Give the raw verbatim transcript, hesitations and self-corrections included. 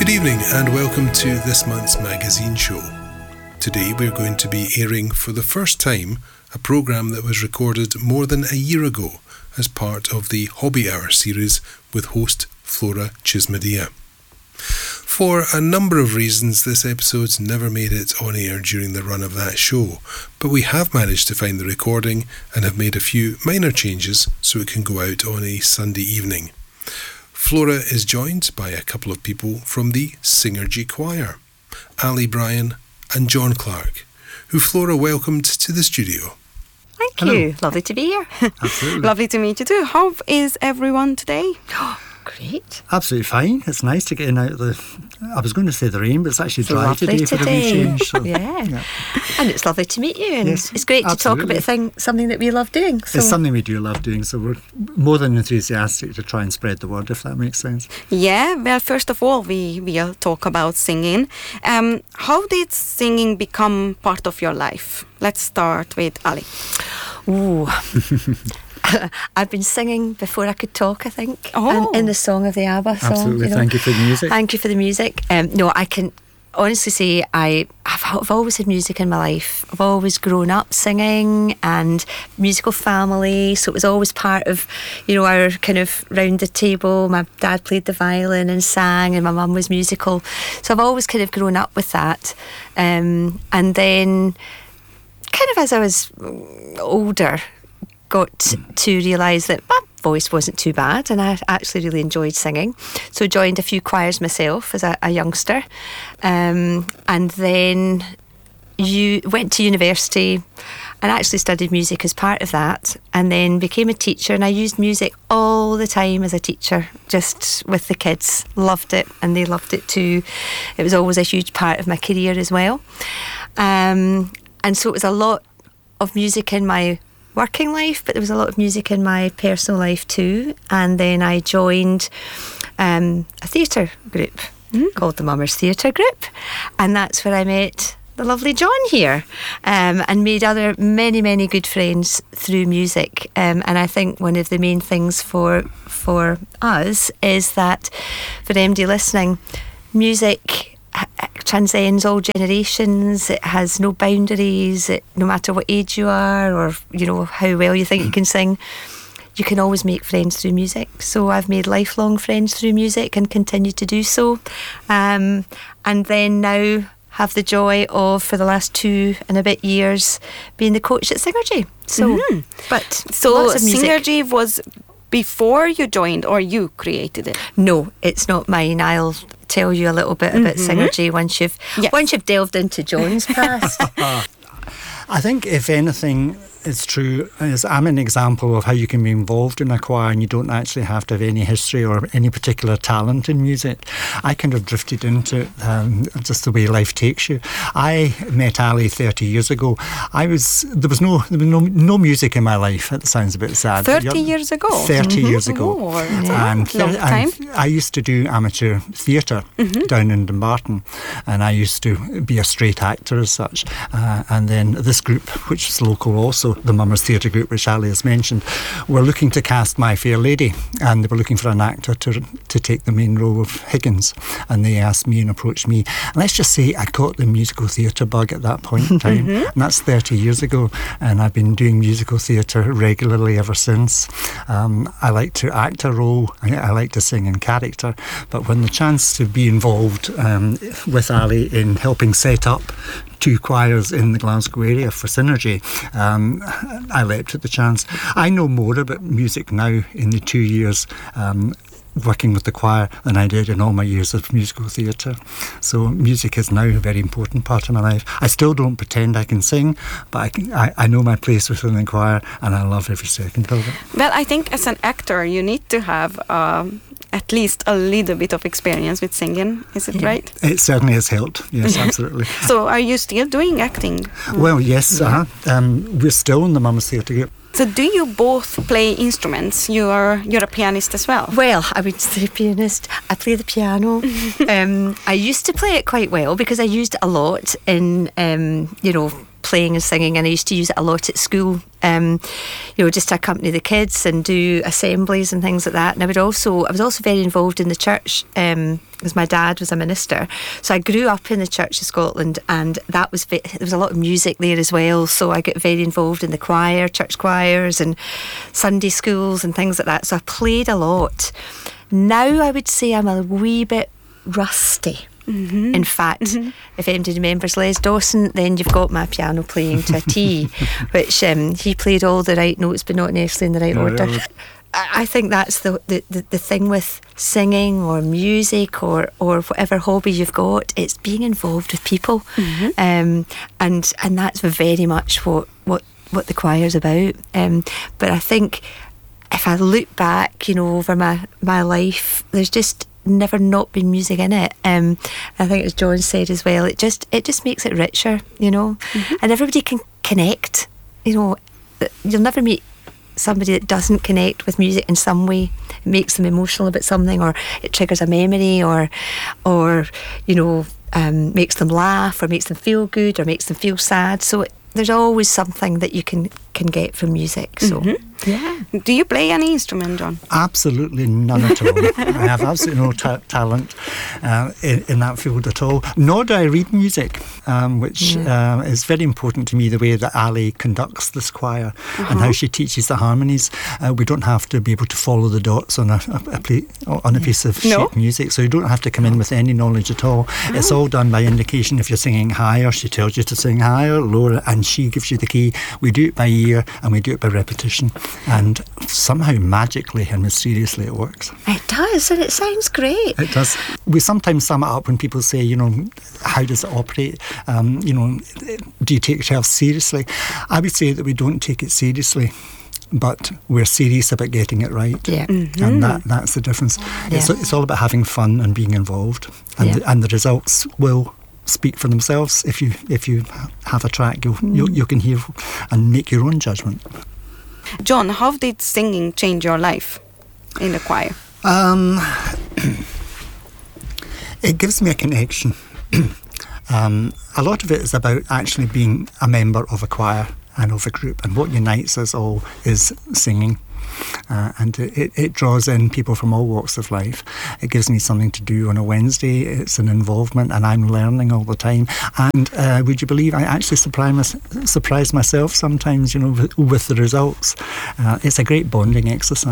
Good evening and welcome to this month's magazine show. Today we're going to be airing for the first time a programme that was recorded more than a year ago as part of the Hobby Hour series with host Flora Chismadia. For a number of reasons, this episode's never made it on air during the run of that show, but we have managed to find the recording and have made a few minor changes so it can go out on a Sunday evening. Flora is joined by a couple of people from the Synergy Choir, Ali Bryan and John Clark, who Flora welcomed to the studio. Thank Hello. you. Lovely to be here. Absolutely. Lovely to meet you too. How is everyone today? Great. Absolutely fine. It's nice to get in out of the, I was going to say the rain, but it's actually It's dry lovely today, for a today. wee change. So, Yeah. yeah. And it's lovely to meet you, and Yes, it's great to talk absolutely. about thing, something that we love doing. So. It's something we do love doing, so we're more than enthusiastic to try and spread the word, if that makes sense. Yeah, well, first of all, we will talk about singing. Um, how did singing become part of your life? Let's start with Ali. Ooh. I've been singing before I could talk, I think, Oh. in, in the song of the ABBA song. Absolutely. you know. Thank you for the music. Thank you for the music. Um, no, I can honestly say I, I've, I've always had music in my life. I've always grown up singing and musical family, so it was always part of, you know, our kind of round the table. My dad played the violin and sang, and my mum was musical. So I've always kind of grown up with that. Um, and then kind of as I was older, got to realise that my voice wasn't too bad and I actually really enjoyed singing. So joined a few choirs myself as a, a youngster, um, and then you went to university and actually studied music as part of that, and then became a teacher, and I used music all the time as a teacher, just with the kids. Loved it and they loved it too. It was always a huge part of my career as well, um, and so it was a lot of music in my working life, but there was a lot of music in my personal life too. And then I joined um, a theatre group mm. called the Mummers Theatre Group, and that's where I met the lovely John here, um, and made other many many good friends through music. Um, and I think one of the main things for for us is that for M D listening, music transcends all generations. It has no boundaries. It, no matter what age you are, or you know how well you think you can sing, you can always make friends through music. So I've made lifelong friends through music and continue to do so. Um, and then now have the joy of, for the last two and a bit years, being the coach at Synergy. So, Mhm. but So lots of music. Synergy was before you joined, or you created it? No, it's not mine. I'll tell you a little bit about Mhm. Synergy once you've Yes. once you've delved into John's past. I think, if anything, it's true, is I'm an example of how you can be involved in a choir and you don't actually have to have any history or any particular talent in music. I kind of drifted into it, um, just the way life takes you. I met Ali thirty years ago. I was there was no there was no, no music in my life. That sounds a bit sad. but thirty you're- years ago? thirty Mhm. years ago. Oh, and, long and time. I used to do amateur theatre down in Dumbarton, and I used to be a straight actor as such. Uh, and then this group, which is local also, the Mummers Theatre Group, which Ali has mentioned, were looking to cast My Fair Lady, and they were looking for an actor to to take the main role of Higgins, and they asked me and approached me. And let's just say I caught the musical theatre bug at that point in time, and that's thirty years ago, and I've been doing musical theatre regularly ever since. Um, I like to act a role, I, I like to sing in character, but when the chance to be involved um, with Ali in helping set up two choirs in the Glasgow area for Synergy, um, I leapt at the chance. I know more about music now in the two years um, working with the choir than I did in all my years of musical theatre. So music is now a very important part of my life. I still don't pretend I can sing, but I, can, I, I know my place within the choir, and I love every second of it. Well, I think as an actor, you need to have um, at least a little bit of experience with singing. Is it Yeah. right? It certainly has helped, yes, absolutely. So are you still doing acting? Well, yes, uh-huh. um, we're still in the Mummers Theatre Group. So do you both play instruments? You are, you're a pianist as well. Well, I would say pianist. I play the piano. um, I used to play it quite well because I used it a lot in, um, you know, playing and singing, and I used to use it a lot at school, um, you know, just to accompany the kids and do assemblies and things like that. And I would also, I was also very involved in the church, um, because my dad was a minister. So I grew up in the Church of Scotland, and that was ve- there was a lot of music there as well. So I got very involved in the choir, church choirs, and Sunday schools and things like that. So I played a lot. Now I would say I'm a wee bit rusty. Mm-hmm. In fact, mm-hmm. if anybody remembers Les Dawson, then you've got my piano playing to a T, which um, he played all the right notes but not necessarily in the right no, order. No. I think that's the, the, the, the thing with singing or music or, or whatever hobby you've got. It's being involved with people, mm-hmm. um, and and that's very much what what, what the choir's about. Um, but I think if I look back, you know, over my, my life, there's just never not been music in it. Um, I think as John said as well, it just it just makes it richer, you know, mm-hmm. and everybody can connect. You know, you'll never meet somebody that doesn't connect with music in some way. It makes them emotional about something, or it triggers a memory, or or you know, um, makes them laugh, or makes them feel good, or makes them feel sad. So it, there's always something that you can can get from music. So mm-hmm. yeah. Do you play any instrument, John? Absolutely none at all. I have absolutely no ta- talent uh, in, in that field at all. Nor do I read music, um, which yeah. uh, is very important to me, the way that Ali conducts this choir uh-huh. and how she teaches the harmonies. Uh, we don't have to be able to follow the dots on a, a, a, play, on a yeah. piece of no. sheet music, so you don't have to come in with any knowledge at all. Oh. It's all done by indication. If you're singing higher, she tells you to sing higher, lower, and she gives you the key. We do it by ear and we do it by repetition. And somehow magically and mysteriously it works. It does, and it sounds great. It does. We sometimes sum it up when people say, you know, how does it operate? Um, you know, do you take yourself seriously? I would say that we don't take it seriously, but we're serious about getting it right. Yeah. Mm-hmm. And that, that's the difference. Yeah. It's, it's all about having fun and being involved. And, yeah. the, and the results will speak for themselves. If you if you have a track, you mm. you, you can hear and make your own judgment. John, how did singing change your life in the choir? Um, it gives me a connection. um, a lot of it is about actually being a member of a choir and of a group, and what unites us all is singing. Uh, and it, it draws in people from all walks of life. It gives me something to do on a Wednesday. It's an involvement, and I'm learning all the time. And uh, would you believe I actually surprise, my, surprise myself sometimes, you know, with, with the results. Uh, it's a great bonding exercise.